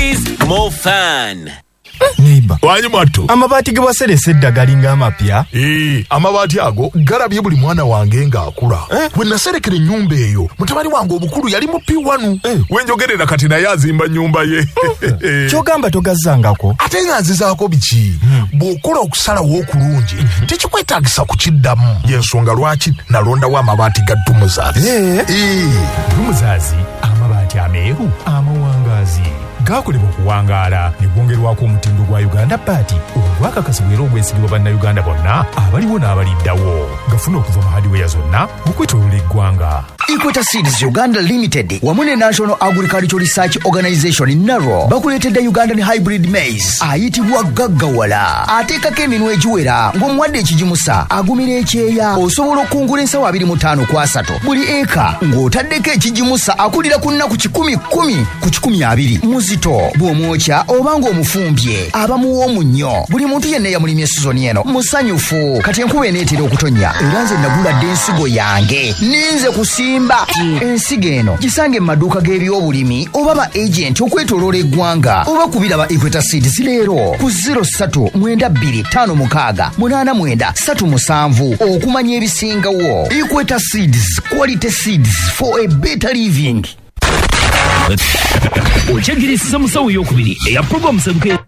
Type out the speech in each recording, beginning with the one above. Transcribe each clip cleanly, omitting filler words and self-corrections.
Please, more fun. Neighbor. Wanyi mwatu. Amabati ge waserese eddagali ng'amapya. Amabati ago galabye buli mwana wange ng'akula. Bwe naserekera ennyumba eyo, mutabani wange obukulu yali mu P1. Wenjogerera kati naye azimba nnyumba ye. Kyogamba togazzangako. Ate nga nzizaako biki? Bw'okola okusalawo okulungi, tekikwetaagisa kukiddamu. Y'ensonga lwaki nalondawo amabaati ga Dumuzaazi. Dumuzaazi, amabaati ameeru amawangaazi. Gaakolebwa okuwangaala ne gwongerwako omutindo gwa Uganda Party ogwakakasibwa era ogwesigibwa bannayuganda bonna abaliwo n'abaliddawo. Gafuna okuva mu hardware zonna okwetooloola eggwanga. Equator Seeds Uganda Limited wamu ne National Agricultural Research Organization NARO bakuleetedde Ugandan Hybrid Maize ayitibwa gaggawala. Ateekako eminwe egiwera ng'omuwadde ekigimusa agumira ekyeya. Osobola okungula ensawo 25 ku 3 buli eka ng'otaddeko ekigimusa akulira ku nnaku 10 ku 20 muzito bw'omwokya oba ng'omufumbye abamuwoomu nnyo. Buli muntu yenna eyamulimye sizoni eno musanyufu kati enkuba eneetera okutonnya era nze naguladde ensigo yange ninze kusimba. Ensigo eno gisange mu maduuka g'ebyobulimi oba ba agenti okwetooloola eggwanga oba kubira ba Equator Seeds leero ku 03-256-89-37 okumanya ebisingawo. Equator Seeds, quality seeds for a better living. Okyagirisa musawo ey'okubiri eya program sebuke.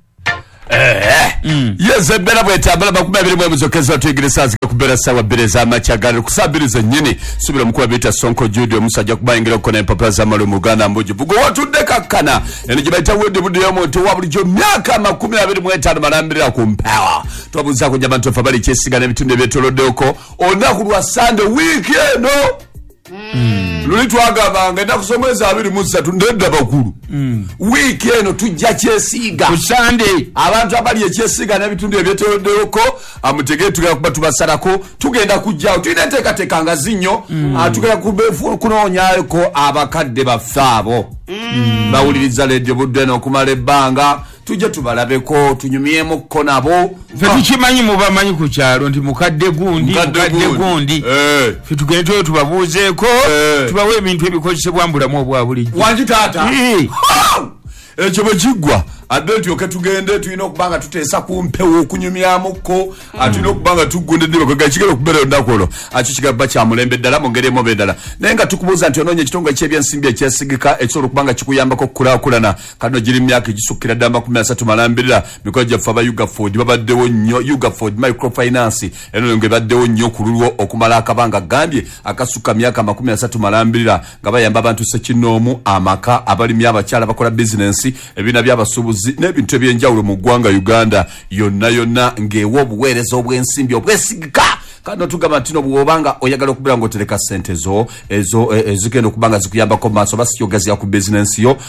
Yes, bela bwetambala bakubabiri mwe muzokeza tuyigirisa kubera sawa bereza amachagano kusabiriza nyini subira mukwa bita Sonko Jude musajja kubayingira kona empapa za malo muganda mboje vugo watudde kakkana eno gibaita wede budu ya moto wabulijo myaka 25 malambira ku mpawa twabuza ko jabantu fabali kyesiga n'ebitunde byetoloddeko onaku lwa Sunday weekend Lulitwaga ngenda kusomeza 23 ndedda bakulu. Weekend tujja kyesiga. Ku Sunday abantu abali ekyesiga n'ebitundu ebyetoloddeko amutege tugenda kuba tubasalako tugenda kujjawo tuneteekateeka nga zinyo tugenda kunoonyako abakadde baffaabo. Bawuliriza ledio budde n'okumala ebbanga tujje tubalabeko tunyumyemu ko nabo. Tukimanyi mubamanyi ku kyalo nti mukadde gundi fe tugende tubabuuzeeko tubawe ebintu ebikozesebwa mbulamu obwa bulijjo. Wangi taata ekyo bwe kiggwa adde tuyoke tugende tulina okubanga tuteesa ku mpewo okunyumyamuko tulina okubanga tugondedde bakwaga kigero okubeera olunaku akyo kigaba kya mulembe ddala mu ngeri emu ddala naye nga tukubuuza nti onoonye ekitongole ky'ebyensimbi ekyesigika ekisobola okubanga kikuyambako okukulaakulana kano giri myaka egisukkira ddamba 13 malambirira mikono gyaffe aba Ugaford babaddewo nnyo Ugaford microfinance eno ngebaddewo nnyo ku lulwo okumala akabanga gambye akasukka myaka 13 malambirira nga bayamba abantu ssekinnoomu amaka abalimi abakyala bakola bizinensi ebina by'abasuubuzi n'ebintu ebyenjawulo mu ggwanga Uganda yonna ng'ewa obuweereza obw'ensimbi obwesigika kano tugamba ntino bw'obanga oyagala okubeera ng'otereka ssente ezo ezigenda okubanga zikuyambako mu maaso oba siyogaziya ku bizinensi yo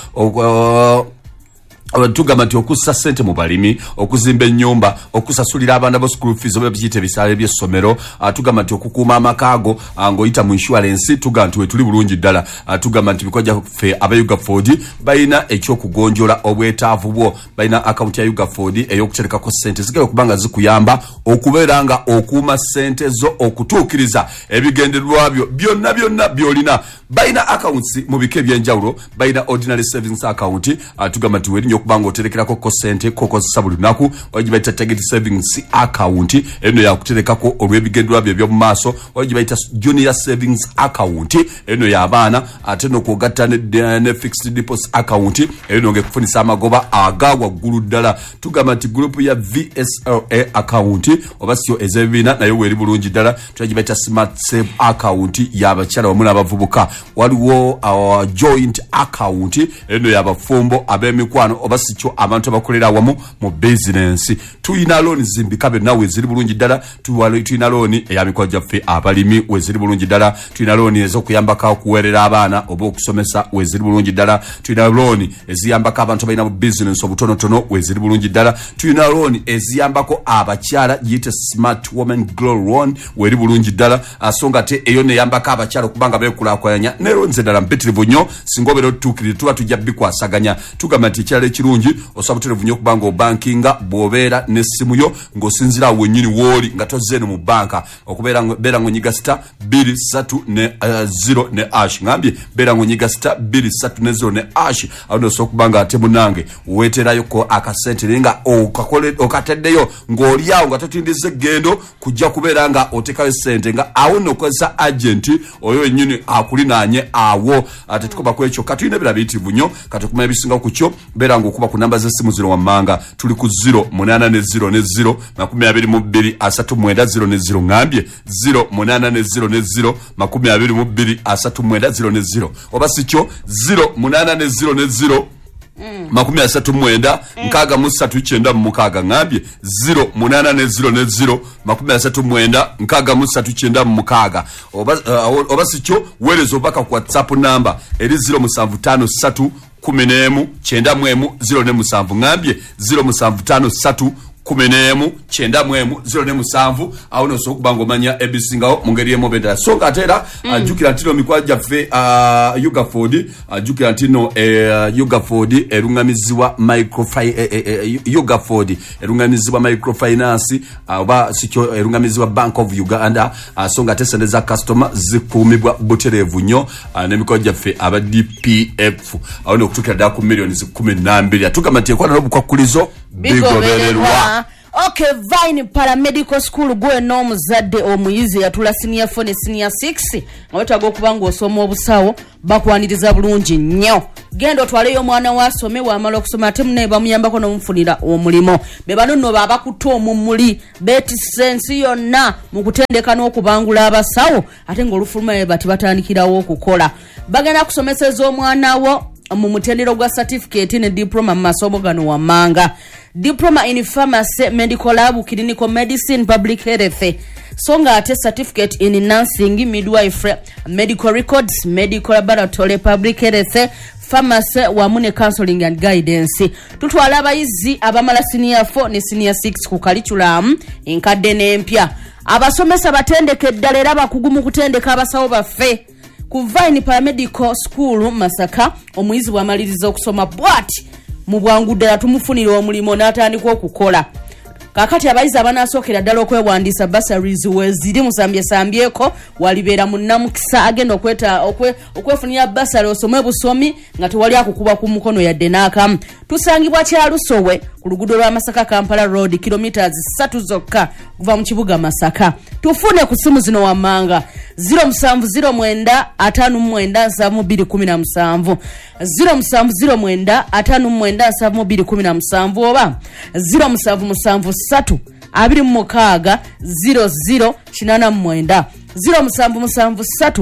tugamba nti okussa ssente mu balimi okuzimba ennyumba okusasulira abaana bo school fees oba byite bisaale by'essomero tugamba nti okukuuma amakaago ng'oyita mu insurance tugamba nti wetuli bulungi ddala tugamba nti bikoja ffe aba Ugaford balina ekyokugonjola obwetaavu bwo balina akawunti ya Ugaford ey'okuterekako ssente zigenda okubanga zikuyamba okubeera nga okuuma ssente zo okutuukiriza ebigendererwa byo byonna byolina balina accounts mu bika ebyenjawulo balina ordinary savings account tugamba nti werinyo okubanga oterekerako ko ssente kokozesa buli lunaku wagibayita target savings account eno yakuterekako olw'ebigendererwa byo by'omu maaso wagibayita junior savings account eno y'abaana ate n'okwogatta ne fixed deposit account eno ng'ekufunisa amagoba agawaggulu ddala tugamba nti group ya VSLA account oba siyo ez'ebibiina nayo weeri bulungi ddala tugibayita smart save account y'abakyala wamu n'abavubuka waliwo joint account eno y'abafumbo ab'emikwano oba sikyo abantu abakolera awamu mu business tuyina loan zimbika byonna weziri bulungi ddala tuyina loan ey'amikono gyaffe abalimi weziri bulungi ddala tuyina loan ez'okuyambako okuweerera abaana oba okusomesa weziri bulungi ddala tuyina loan eziyambako abantu abalina mu business obutonotono weziri bulungi ddala tuyina loan eziyambako abakyala giyite smart women grow loan weri bulungi ddala asonga te eyo neyambako abakyala okubanga beekulaakulanya nero nze ddala mpitirivu nnyo singa obeera otutuukirire tuba tujja bikwasaganya tugamba nti ekirala ekirungi bulungi osobola terevu nnyo kubanga obankinga bw'obeera n'essimu yo ng'osinzira awo wennyini w'oli nga tozzeeno mu banka okubeera ng'onyiga star 230 ne ash ngambye beera ng'onyiga star 230 ne ash awo nosobola okubanga ate munange weeterayoko akasente naye nga okateddeyo ng'oli awo nga totindiza eggendo kujja kubeera nga otekayo sente nga awo nokozesa agenti oyo wennyini akulinaanye awo ate tukobako ekyo katulina ebira biyitivu nnyo katukumanya ebisinga ku kyo beera ng'okuba ku namba z'essimu zino wammanga tuli ku 0800 22 39 ngambye 0800 22 oba sikyo 0800 39 nkaga musatu chenda mmukaga ngambye 0800 nkaga musatu chenda mmukaga oba sikyo werezo obaka ku WhatsApp number eri 0753 11 0 ngambye 0753 11 0 awo nosobola okubanga omanya ebisingawo mu ngeri emu bendera so nga atera ajjukira ntino mikwajo gyaffe Ugaford ajjukira ntino Ugaford erungamizibwa Ugaford erungamizibwa microfinance oba sikyo erungamizibwa Bank of Uganda so nga ate sente za customer zikuumibwa butereevu nnyo n'emikwajo gyaffe aba DPF awo nokutukira ddala ku millions 12 atugamba nti ekwana n'obukwakulizo bigobererwa. Okay, Vine Paramedical School gwe n'omuzadde omuyizi yatula senior 4 ne senior 6 awetaga okubanga osoma obusawo bakwaniriza bulungi nnyo genda otwaleyo omwana wasome wamala okusoma ate munne bamuyambako n'omufunira omulimo be bano nno babakutte omumuli betisse ensi yonna mu kutendeka n'okubangula abasawo ate ng'olufuluma bati batandikirawo okukola bagenda kusomeseza omwana wo mu mutendero gwa certificate ne diploma mu masomo gano wammanga diploma in pharmacy, medical lab, clinical medicine, public health. Songa ate certificate in nursing, midwifery, medical records, medical laboratory, public health, pharmacy, wamune counseling and guidance. Tutwala abayizi abamala senior 4 ne senior 6 ku curriculum enkadde n'empya. Abasomesa batendeke ddala era bakugu mu kutendeka abasawo baffe. Ku Vine Paramedical School Masaka omuyizi bw'amaliriza okusoma bwati mu bwangu ddala tumufunira omulimo n'atandika okukola. Kakati abayizi abanaasookera ddala okwewandiisa bursaries weziri musambyeko walibeera mu nnamukisa agenda okwefunira bursary osome busomi nga tewali akukuba ku mukono yadde n'akamu. Tusangibwa Kyalusowe ku luguudo lwa Masaka Kampala Road kilometers 3 zokka kuva mu kibuga Masaka. Tufune ku simu zino wammanga 0709597217 0709597217 oba 0773 26 00 0773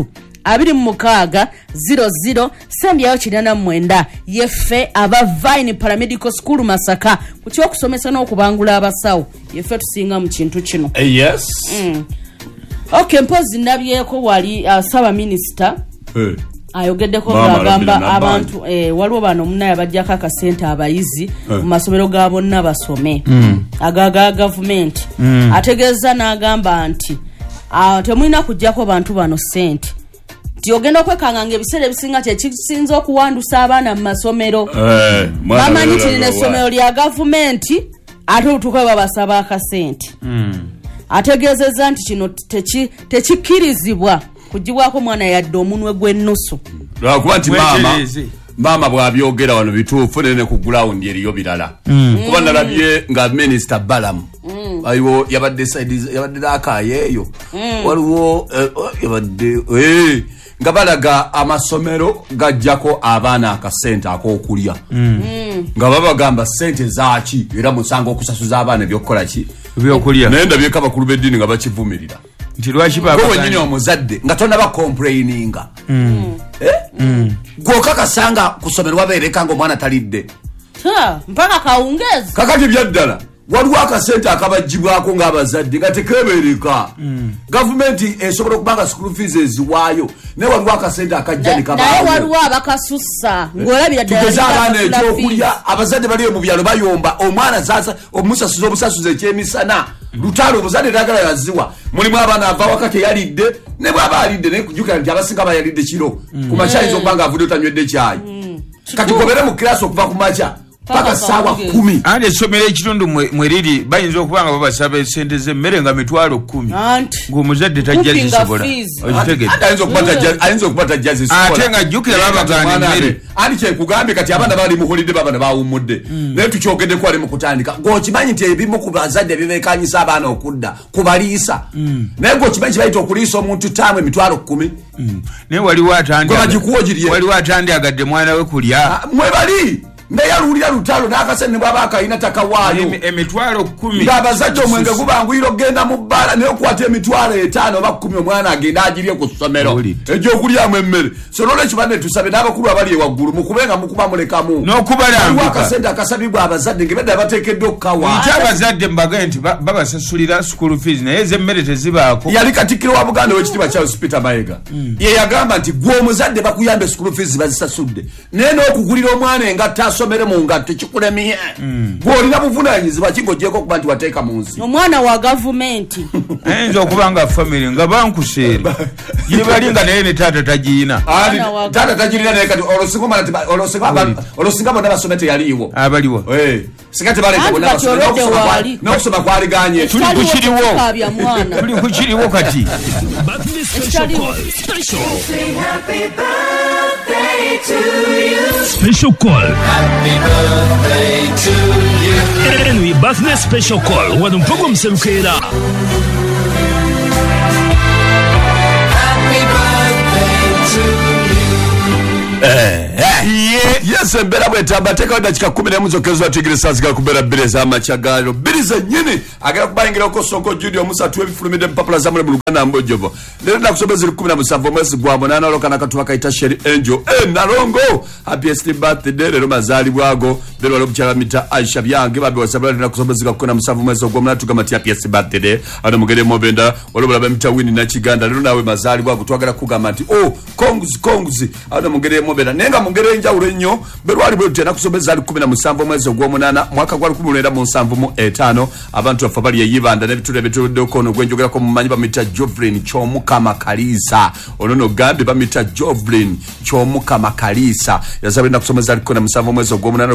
26 00 yeffe aba Vine Paramedical School Masaka ku kyokusomesa n'okubangula abasawo yeffe tusinga mu kintu kino. Yes. Okay, mpozi nabyeko wali Saba Minister ayogeddeko ng'agamba abantu waliwo bano munaye abajjako akasente abayizi mu masomero ga bonna basome agaga gavumenti ategeeza n'agamba nti temulina kujjako bantu bano sente nti ogenda okwekanganga ebiseera ebisinga kyekisinza okuwandusa abaana mu masomero bamanyi nti n'essomero lya gavumenti ate olutuuka babasaba akasente ategeezezza nti kino tekikkirizibwa kugibwako mwana yadde omunwe gw'ennusu lwakuba nti maama bw'abyogera wano bituufu nene ku ground eriyo birala kuba nalabye nga Minister Balamu ayiwo yabadde n'akaayeeyo waliwo yabadde nga balaga amasomero gajjako abaana akasente ak'okulya nga babagamba sente zaaki era musanga okusasuza abaana ebyokukola ki ebyokulya naye ndabyeko abakulu b'eddiini nga bakivumirira nti lwaki wenyini omuzadde nga tonna bakomplaininga gw'okakasanga ku ssomero wabeereka ng'omwana talidde mpaka kawungezi kakati byaddala waliwo akasente akabajjibwako ng'abazadde nga tekebeereka gavumenti esobola okubanga school fees eziwaayo naye waliwo akasente akajja naye waliwo abakasussa ng'olabira ddala abaana ekyokulya abazadde baliyo mu byalo bayomba omwana omusasuza obusasuza ekyemisana lutalo obuzadde dagala yaziwa mulimu abaana ava wakati eyalidde ne bw'aba alidde naye kujjukira nti abasinga bayalidde kiro ku makya ayinza okubanga avudde otanywedde kyayi kati gobere mu kirasi okuva ku makya paka sawa 10 ande somera ekitundu mweriri bayinza okubanga babasaba esente z'emmere nga 10,000 ng'omuzadde tajja zisobola ayinza okubata jazi ate nga jjukira babagana emmere andi kyekugambye kati abaana bali muholide babana bawummudde naye tukyogeddeko ali mu kutandika ng'okimanyi nti ebimu ku bazadde bibekanyisa abaana okudda kubaliisa naye ng'okimanyi kibayita okuliisa omuntu taamu 10,000 naye waliwo atandyagadde mwana we kulya mwebali neyalulira lutalo n'akasente bw'aba akayina takawaayo 10,000 ng'abazadde omwenge gubanguyira okgenda mu bbaala naye okwata 5,000 oba 10 omwana agenda agirye ku ssomero egy'okulyamu emmere so nolwekyo banne tusabe n'abakulu abali ewaggulu mukubenga mukuba mulekamu n'okubalambuka akasente akasabibwa abazadde ngebedda bateekeddwa okkawa nti abazadde mbagaye nti babasasulira school fees naye ez'emmere tezibaako yali katikkiro wa buganda w'ekitiibwa Charles Peter Mayiga ye yagamba nti gwe omuzadde bakuyambe school fees bazisasudde naye n'okugulira omwana engatta asomere mu ngatto kikulemye gw'olina buvunaanyizibwa kigojjeeko okuba nti wateeka mu nsi omwana wa gavumenti ayinza okuba nga famire nga bankuseere gye bali nga naye ne taata tagiina taata tagirina naye kati olosinga bonna basome teyaliiwo abaliwo singa tebaleka bonna n'okusoma kwaliganye tuli ku kiriwo kati Special call. Happy birthday to you. Anyway, birthday special call. Wano mpogo mserukera. Happy birthday to you. Yes, mbera bwetamba teka dakika 10 zokezwa tigire sazika kubera bileza amachagalo biliza nyini agera kubayingira okosongo Judy Musa tuwe bifulumide mpapula zamule mu Luganda mbojovo lero nakusobeza 17 mwezi gwa bonana lokana katuwa kaita Sheri Angel nalongo happy birthday lero mazali bwago lero lobuchala mita Aisha byange babe wasabala nakusobeza 17 mwezi gwa bonana tugamati happy birthday ano mugere mobenda walobula bamita wini na Kiganda lero nawe mazali bwago twagala kugamati konguzi ano mugere mobenda nenga mugere njawulo nnyo berwali bwe tena kusobeza 17 mwezi gwa bonana mwaka gwa 1975 abantu afabali yibanda nebitule bitudde no gwenjogera ko mumanyi bamita Jovlin Chomukama Kalisa onono gambe bamita Jovlin Chomukama Kalisa yazabe na kusomeza 17 mwezi gwa bonana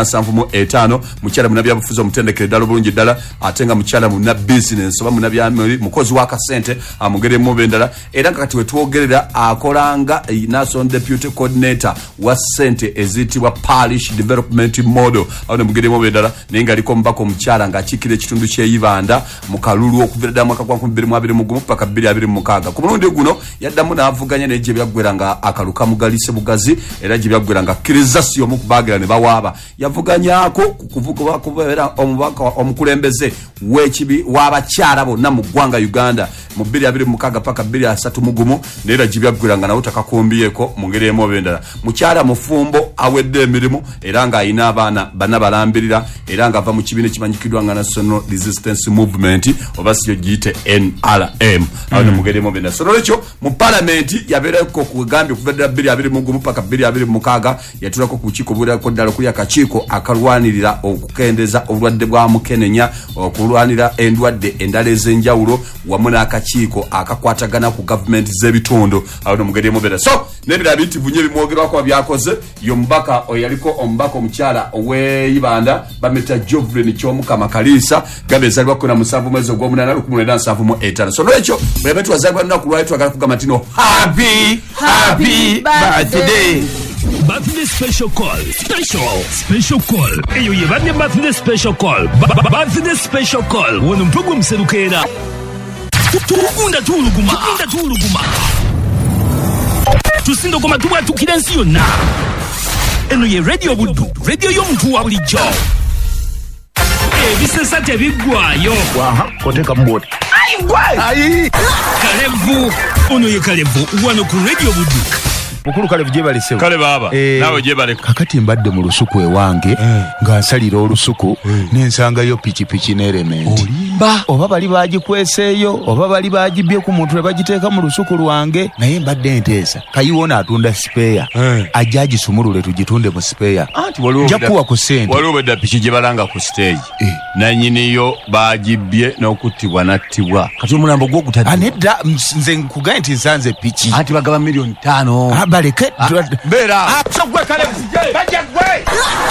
1975 mukyala munabya bufuzo mutendekere dalo bulungi dala atenga mukyala muna business oba munabya mukozi wa kasente amugere mubendala era kati wetwogerera akolanga National Deputy Coordinator wa sente ezitibwa Parish Development Model aone mugere mubendala nenga aliko mbako mukyala nga akikire ekitundu kyeyibanda mu kalulu okuvira mwaka gwa 2021 paka 2026 ku mulundi guno yaddamu n'avuganya n'ejje byagweranga akaluka mugalise bugazi era jje byagweranga kirizasio mu kubagira ne bawaaba yavuganyako kuvuga kubera omubaka omukulembeze wekibi w'abakyala bonna mu ggwanga Uganda mu 2026 paka 2031 n'era jje byagweranga nawo takakumbiyeko mungere mubendala mukyala mufumbo awedde emirimu era nga ayina abaana bana balambirira era nga ava mu kibine kimanyikidwa nga National Resistance Movement oba siyo giyite NRM awo mugere mubenda so lecho mu parliament yabereko kugambye kuvedda 2021 paka 2026 yatulako ku kiko bura ko dalo kuli akakiiko akalwanirira okukendeza obulwadde bwa mukenenya okulwanira endwadde endala ez'enjawulo wamu n'akakiiko akakwatagana ku government z'ebitundu awo mugere mubenda so nebira biti bunye bimwogerwako byakoze yo mbaka oyaliko ombako omukyala oweyibanda bameta Jovlin Chomukama Kalisa gabe zalwa kuna musavu mwezi gwa 1975 so lwecho bebetu wazalwa na kulwaitwa agala kugama tino happy birthday birthday special call special call eyo yebadde birthday special call birthday special call wono mpugu mserukera tukunda tuluguma tusindo koma tuba tukirensi yonna eno ye radio buddu radio y'omuntu wa bulijjo ebisesa tebiggwayo koteka mboti Kalevu ono ye Kalevu wano ku radio buddu mukulu Kalevu gyebalesewo kale baba nawe gyebale kakati mbadde mu lusuku ewange nga nsalira olusuku nensangayo pikipiki n'element bagimba oba bali bagikweseeyo oba bali bagibye ku muntu bagiteeka mu lusuku lwange naye mbadde nteesa kayiwona atunda sipeya ajja agisumulule tugitunde mu sipeya anti jakuwa ku ssente waliwo bedda piki gye balanga ku stage nanyiniyo bagibye n'okuttibwa nattibwa kati omulambo gw'ogutadde anedda nze nkugaye nti nsanze piki anti bagaba $5,000,000 baleke beera sogwe Kalevu bajja gwe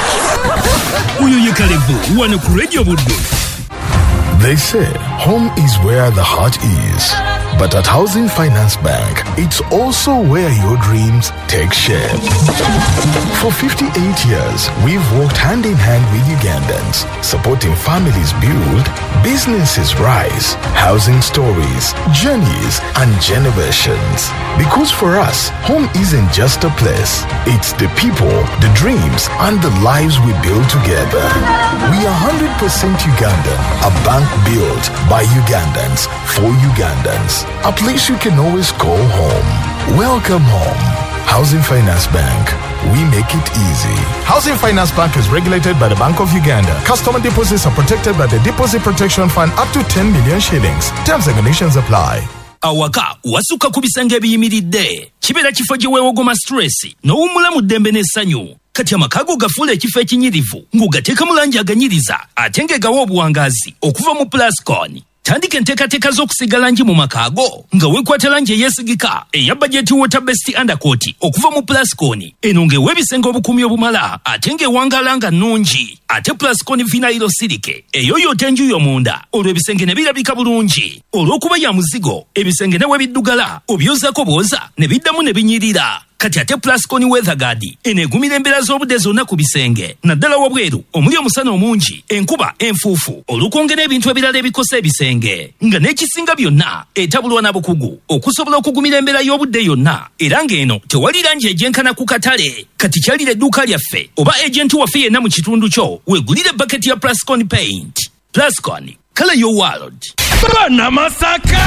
uyo ye Kalevu wano ku Radio Buddu. They say home is where the heart is. But at Housing Finance Bank, it's also where your dreams take shape. For 58 years, we've worked hand in hand with Ugandans, supporting families build, businesses rise, housing stories, journeys, and generations. Because for us, home isn't just a place. It's the people, the dreams, and the lives we build together. We are 100% Ugandan, a bank built by Ugandans, for Ugandans. A place you can always call home. Welcome home. Housing Finance Bank. We make it easy. Housing Finance Bank is regulated by the Bank of Uganda. Customer deposits are protected by the Deposit Protection Fund up to 10 million shillings. Terms and conditions apply. Awaka wasuka ku bisenge biyimiridde kibeera kifo gye weewogoma stress n'owummula mu ddembe n'essanyu kati amakago gafuula ekifo ekinyirivu ng'ogateeka mu langi aganyiriza ate ng'egawa obuwangazi okuva mu Plascon. Tandika enteekateeka z'okusiga langi mu makaago nga weekwata langi eyeesigika eya budget water best undercoat okuva mu Plascon eno ng'ewa ebisenge obukuumi obumala ate ng'ewangaala nga nnungi ate Plascon vinyl silike eyoyoota enjuuyo munda olwo ebisenge ne birabika bulungi olw'okuba ya muzigo ebisenge ne we biddugala obyozaako bwoza ne biddamu ne binyirira. Kati ate Plascon weatherguard eneegumira embeera z'obudde zonna ku bisenge naddala wabweru omuli omusana omungi enkuba enfuufu olw'okwongera ebintu ebirala ebikosa ebisenge nga n'ekisinga byonna etabulwa na bukugu okusobola okugumira embeera y'obudde yonna era ng'eno tewali langi egyenkana ku katale kati kyalira edduuka lyaffe oba ejenti waffe yenna mu kitundu kyo weegulire baketi ya Plascon paint. Plascon, color your world. Bana Masaka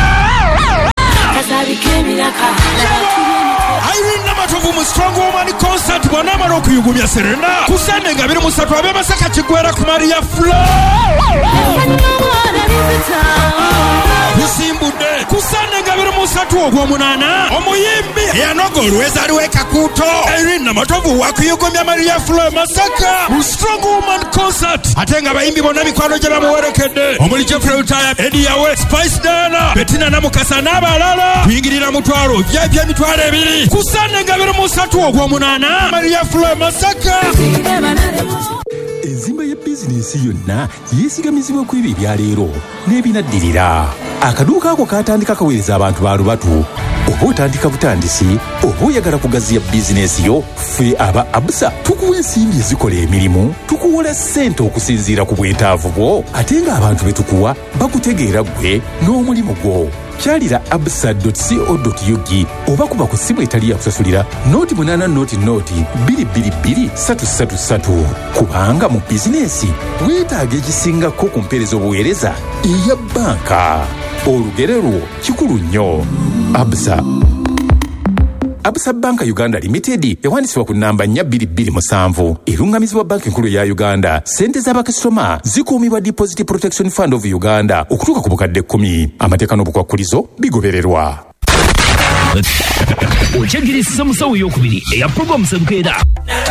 Irene Namatovu mu Strong Woman Concert bw'anaamala okuyugumya Serena ku Sunday nga 23 ab'e Masaka Kigwera ku Maria Flow kusimbudde ku Sunday nga 23 ogw'omunaana omuyimbi eyanoga olweza aliwo ekakuuto Irene Namatovu wakuyugumya Maria Flow Masaka mu Strong Woman Concert ate nga bayimbi bonna mikwano gye bamuwerekedde omuli Jeffrey Utaya, Eddie Yawe, Spice Diana, Bettina Namukasa n'abalala kuyingirira mutwalo vyapya emitwalo 2 ku Sunday nga 23 ogw'omunaana Maria Flow Masaka. Enzimba ya bizinensi yonna yeesigamizibwa ku ebyo ebya leero n'ebinaddirira. Akaduuka ako katandika kaweereza abantu ba lubatu. Oba otandika butandisi oba oyagala kugaziya bizinensi yo, ffe aba Absa tukuwa ensimbi ezikola emirimu, tukuwola ssente okusinziira ku bwetaavu bwo ate ng'abantu be tukuwa bakutegeera ggwe n'omulimu gwo. Kyalira absa.co.ug oba kuba ku ssimu etali yakusasulira noti 8 noti 222 kubanga mu bizinensi weetaaga ekisingako ku mpeereza obuweereza eya banka. Olugero lwo kikulu nnyo. Absa Banka Uganda Limited ewandiisibwa ku nnamba 4227 erungamizibwa banka enkulu ya Uganda. Sente z'abakasitoma zikuumibwa Deposit Protection Fund of Uganda okutuuka ku bukadde 10. Amateeka n'obukwakkulizo bigobererwa. Okyegirisa musawo ey'okubiri eya program Serukeera.